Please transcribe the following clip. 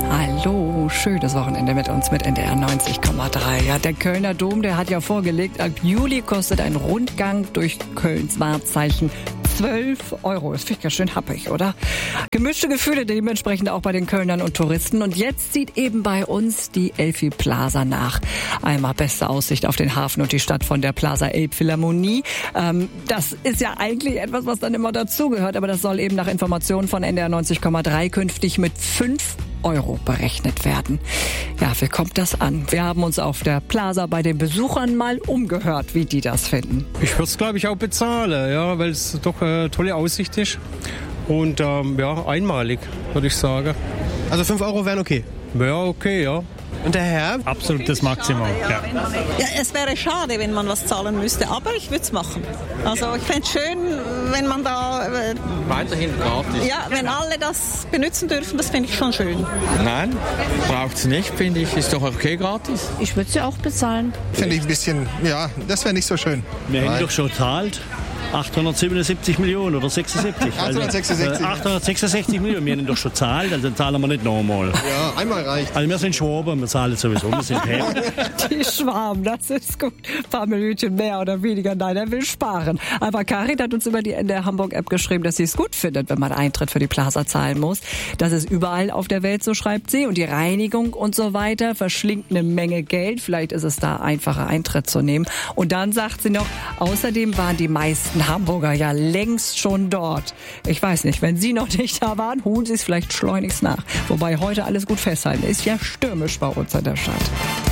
Hallo, schönes Wochenende mit uns mit NDR 90,3. Ja, der Kölner Dom, der hat ja vorgelegt, ab Juli kostet ein Rundgang durch Kölns Wahrzeichen 12 €. Das finde ich ganz schön happig, oder? Gemischte Gefühle dementsprechend auch bei den Kölnern und Touristen. Und jetzt zieht eben bei uns die Elfi Plaza nach. Einmal beste Aussicht auf den Hafen und die Stadt von der Plaza Elbphilharmonie. Das ist ja eigentlich etwas, was dann immer dazugehört. Aber das soll eben nach Informationen von NDR 90,3 künftig mit 5 € berechnet werden. Ja, wie kommt das an? Wir haben uns auf der Plaza bei den Besuchern mal umgehört, wie die das finden. Ich würde es, glaube ich, auch bezahlen, ja, weil es doch eine tolle Aussicht ist. Und ja, einmalig, würde ich sagen. Also 5 € wären okay? Ja, okay, ja. Und der Herr? Absolutes Maximum, ja. Ja, es wäre schade, wenn man was zahlen müsste, aber ich würde es machen. Also ich fände es schön, wenn man da... weiterhin gratis. Ja, wenn alle das benutzen dürfen, das finde ich schon schön. Nein, braucht es nicht, finde ich. Ist doch okay gratis. Ich würde sie auch bezahlen. Finde ich ein bisschen, ja, das wäre nicht so schön. Wir haben doch schon gezahlt. 877 Millionen oder 76. 866. 866 Millionen, wir haben doch schon gezahlt, also zahlen wir nicht nochmal. Ja, einmal reicht. Also wir sind Schwaben, wir zahlen sowieso, wir sind happy. Die Schwaben, das ist gut. Ein paar Minütchen mehr oder weniger, nein, er will sparen. Aber Karin hat uns über die NDR Hamburg-App geschrieben, dass sie es gut findet, wenn man Eintritt für die Plaza zahlen muss. Das ist überall auf der Welt, so schreibt sie. Und die Reinigung und so weiter verschlingt eine Menge Geld. Vielleicht ist es da einfacher, Eintritt zu nehmen. Und dann sagt sie noch, außerdem waren die meisten Hamburger ja längst schon dort. Ich weiß nicht, wenn Sie noch nicht da waren, holen Sie es vielleicht schleunigst nach. Wobei heute alles gut festhalten ist ja stürmisch bei uns in der Stadt.